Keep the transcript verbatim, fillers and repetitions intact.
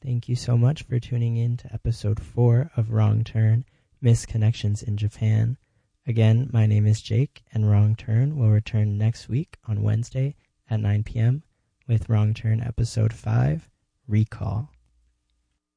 Thank you so much for tuning in to episode four of Wrong Turn, Misconnections in Japan. Again, my name is Jake, and Wrong Turn will return next week on Wednesday at nine p.m. with Wrong Turn episode five, Recall.